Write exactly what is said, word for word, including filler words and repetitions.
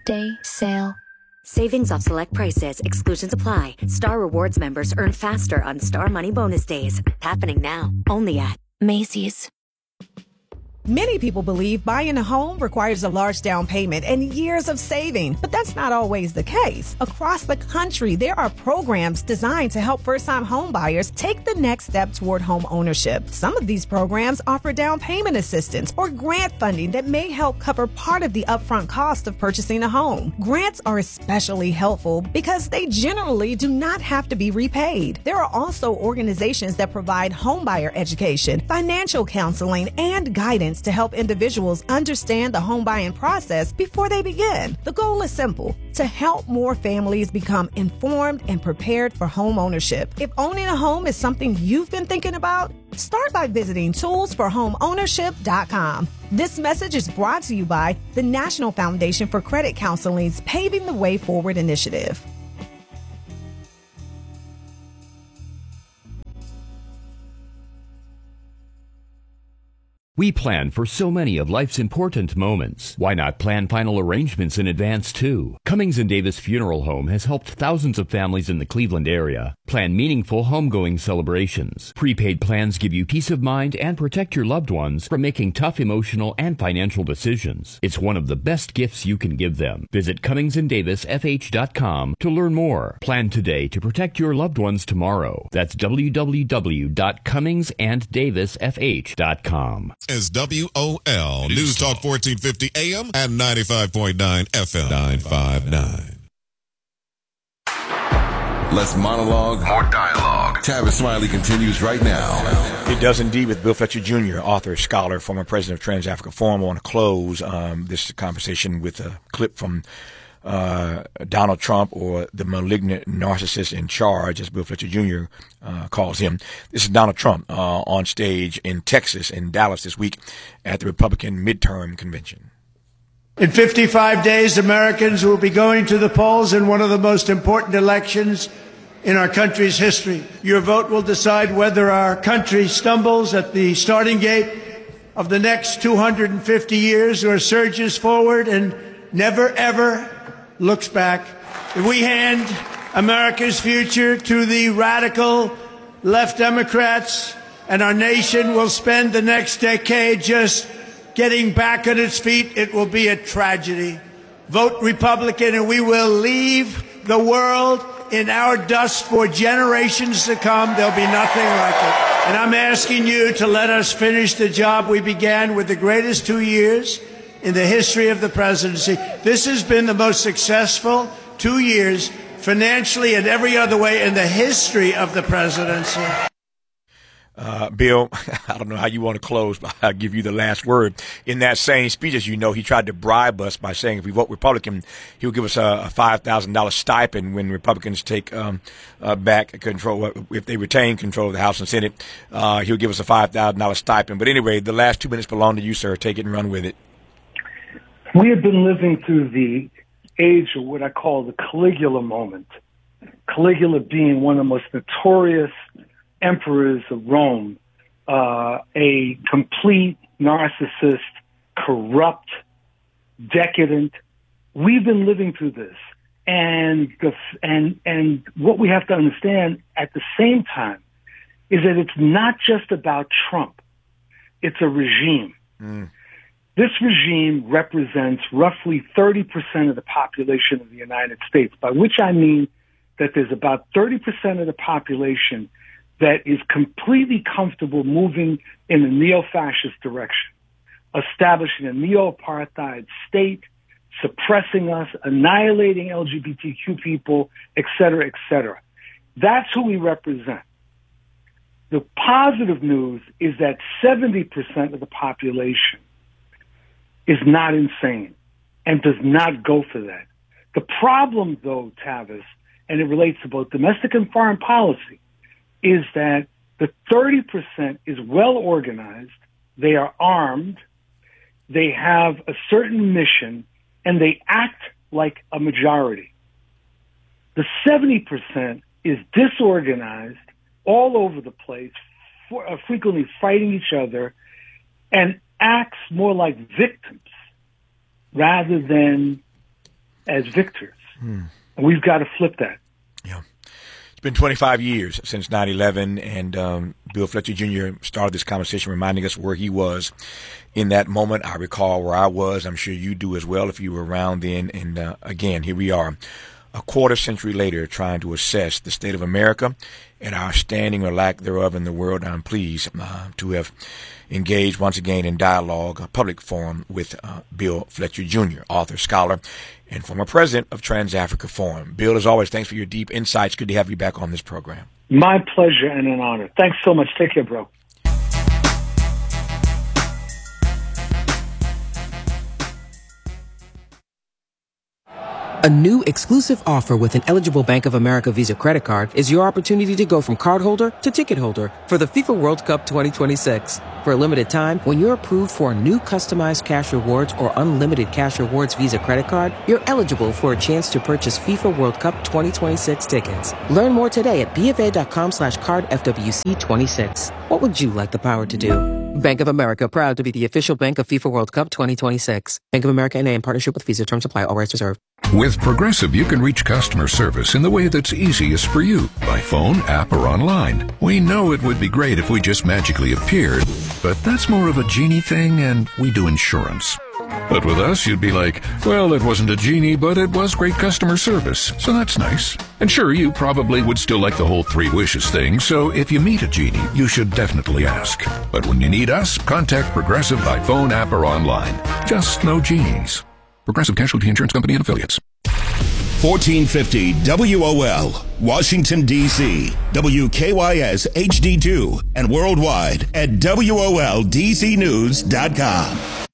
Day sale. Savings off select prices. Exclusions apply. Star Rewards members earn faster on Star Money Bonus Days. Happening now. Only at Macy's. Many people believe buying a home requires a large down payment and years of saving, but that's not always the case. Across the country, there are programs designed to help first-time home buyers take the next step toward home ownership. Some of these programs offer down payment assistance or grant funding that may help cover part of the upfront cost of purchasing a home. Grants are especially helpful because they generally do not have to be repaid. There are also organizations that provide homebuyer education, financial counseling, and guidance to help individuals understand the home buying process before they begin. The goal is simple: to help more families become informed and prepared for home ownership. If owning a home is something you've been thinking about, start by visiting tools for home ownership dot com. This message is brought to you by the National Foundation for Credit Counseling's Paving the Way Forward initiative. We plan for so many of life's important moments. Why not plan final arrangements in advance, too? Cummings and Davis Funeral Home has helped thousands of families in the Cleveland area plan meaningful homegoing celebrations. Prepaid plans give you peace of mind and protect your loved ones from making tough emotional and financial decisions. It's one of the best gifts you can give them. Visit Cummings and Davis F H dot com to learn more. Plan today to protect your loved ones tomorrow. That's w w w dot cummings and davis f h dot com. Is W O L News Talk fourteen fifty A M and ninety-five point nine F M. nine five nine. Less monologue, more dialogue. Tavis Smiley continues right now. It does indeed with Bill Fletcher Junior, author, scholar, former president of Trans-Africa Forum. I want to close um, this conversation with a clip from Uh, Donald Trump, or the malignant narcissist in charge, as Bill Fletcher Junior Uh, calls him. This is Donald Trump uh, on stage in Texas, in Dallas this week at the Republican midterm convention. In fifty-five days, Americans will be going to the polls in one of the most important elections in our country's history. Your vote will decide whether our country stumbles at the starting gate of the next two hundred fifty years or surges forward and never, ever looks back. If we hand America's future to the radical left Democrats, and our nation will spend the next decade just getting back on its feet, it will be a tragedy. Vote Republican and we will leave the world in our dust for generations to come. There'll be nothing like it. And I'm asking you to let us finish the job we began with the greatest two years in the history of the presidency. This has been the most successful two years, financially and every other way, in the history of the presidency. Uh, Bill, I don't know how you want to close, but I'll give you the last word. In that same speech, as you know, he tried to bribe us by saying if we vote Republican, he'll give us a, a five thousand dollars stipend when Republicans take um, uh, back control, if they retain control of the House and Senate. Uh, he'll give us a five thousand dollars stipend. But anyway, the last two minutes belong to you, sir. Take it and run with it. We have been living through the age of what I call the Caligula moment. Caligula being one of the most notorious emperors of Rome, uh, a complete narcissist, corrupt, decadent. We've been living through this. And the, and, and what we have to understand at the same time is that it's not just about Trump. It's a regime. Mm. This regime represents roughly thirty percent of the population of the United States, by which I mean that there's about thirty percent of the population that is completely comfortable moving in a neo-fascist direction, establishing a neo-apartheid state, suppressing us, annihilating L G B T Q people, et cetera, et cetera. That's who we represent. The positive news is that seventy percent of the population is not insane and does not go for that. The problem, though, Tavis, and it relates to both domestic and foreign policy, is that the thirty percent is well organized, they are armed, they have a certain mission, and they act like a majority. The seventy percent is disorganized, all over the place, for, uh, frequently fighting each other, and acts more like victims rather than as victors. Hmm. And we've got to flip that. Yeah. It's been twenty-five years since nine eleven, and um, Bill Fletcher Junior started this conversation reminding us where he was in that moment. I recall where I was. I'm sure you do as well if you were around then. And uh, again, here we are, a quarter century later, trying to assess the state of America and our standing or lack thereof in the world. I'm pleased uh, to have engaged once again in dialogue, a public forum with uh, Bill Fletcher Junior, author, scholar, and former president of Trans-Africa Forum. Bill, as always, thanks for your deep insights. Good to have you back on this program. My pleasure and an honor. Thanks so much. Take care, bro. A new exclusive offer with an eligible Bank of America Visa credit card is your opportunity to go from cardholder to ticket holder for the FIFA World Cup twenty twenty-six. For a limited time, when you're approved for a new customized cash rewards or unlimited cash rewards Visa credit card, you're eligible for a chance to purchase FIFA World Cup twenty twenty-six tickets. Learn more today at bofA.com slash card FWC twenty-six. What would you like the power to do? Bank of America, proud to be the official bank of FIFA World Cup twenty twenty-six. Bank of America N A in partnership with Visa. Terms apply. All rights reserved. With Progressive, you can reach customer service in the way that's easiest for you, by phone, app, or online. We know it would be great if we just magically appeared, but that's more of a genie thing, and we do insurance. But with us, you'd be like, well, it wasn't a genie, but it was great customer service, so that's nice. And sure, you probably would still like the whole three wishes thing, so if you meet a genie, you should definitely ask. But when you need us, contact Progressive by phone, app, or online. Just no genies. Progressive Casualty Insurance Company and Affiliates. fourteen fifty W O L, Washington, D C, W K Y S H D two, and worldwide at W O L D C news dot com.